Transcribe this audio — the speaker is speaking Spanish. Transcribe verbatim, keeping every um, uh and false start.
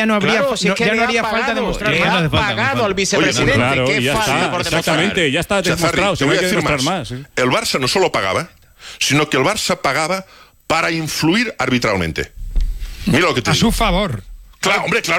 ya no habría, Claro, si no- es que ya le no ha haría falta pagado, demostrar le no ha hace falta, no hace pagado falta. al vicepresidente. Claro, Qué ya falta está. por demostrar. Exactamente, ya está Chazarri, demostrado. te Se voy no a hay que decir demostrar más. más. ¿eh? El Barça no solo pagaba, sino que el Barça pagaba para influir arbitralmente. Mira lo que te a digo. su favor. Claro, hombre, claro.